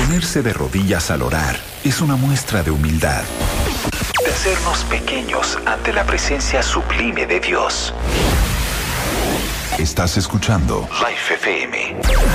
Ponerse de rodillas al orar es una muestra de humildad, de hacernos pequeños ante la presencia sublime de Dios. Estás escuchando Life FM.